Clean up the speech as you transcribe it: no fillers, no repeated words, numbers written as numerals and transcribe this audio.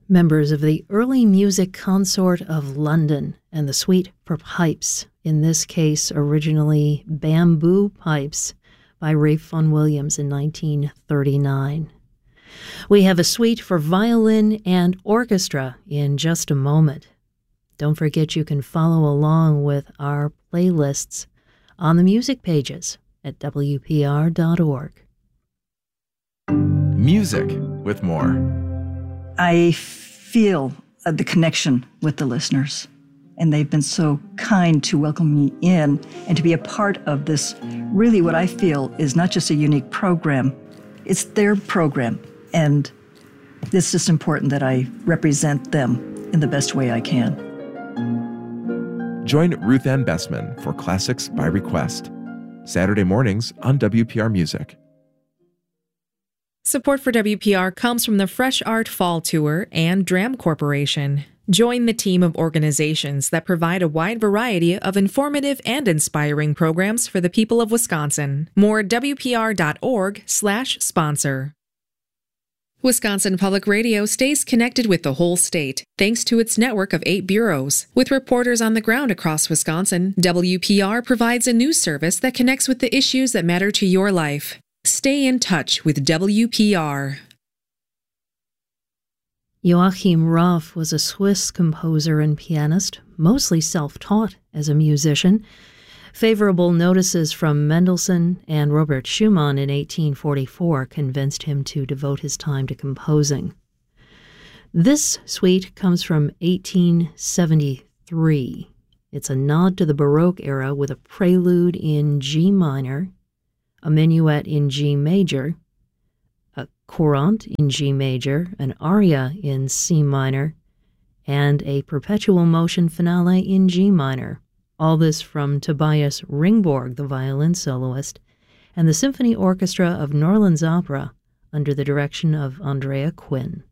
Members of the Early Music Consort of London and the Suite for Pipes, in this case originally Bamboo Pipes by Ralph Vaughan Williams in 1939. We have a suite for violin and orchestra in just a moment. Don't forget you can follow along with our playlists on the music pages at WPR.org. Music with more. I feel the connection with the listeners, and they've been so kind to welcome me in and to be a part of this, really what I feel is not just a unique program, it's their program, and it's just important that I represent them in the best way I can. Join Ruth Ann Bessman for Classics by Request, Saturday mornings on WPR Music. Support for WPR comes from the Fresh Art Fall Tour and Dram Corporation. Join the team of organizations that provide a wide variety of informative and inspiring programs for the people of Wisconsin. More at WPR.org/sponsor. Wisconsin Public Radio stays connected with the whole state, thanks to its network of 8 bureaus. With reporters on the ground across Wisconsin, WPR provides a news service that connects with the issues that matter to your life. Stay in touch with WPR. Joachim Raff was a Swiss composer and pianist, mostly self-taught as a musician. Favorable notices from Mendelssohn and Robert Schumann in 1844 convinced him to devote his time to composing. This suite comes from 1873. It's a nod to the Baroque era with a prelude in G minor, a minuet in G major, a courant in G major, an aria in C minor, and a perpetual motion finale in G minor. All this from Tobias Ringborg, the violin soloist, and the Symphony Orchestra of New Orleans Opera under the direction of Andrea Quinn.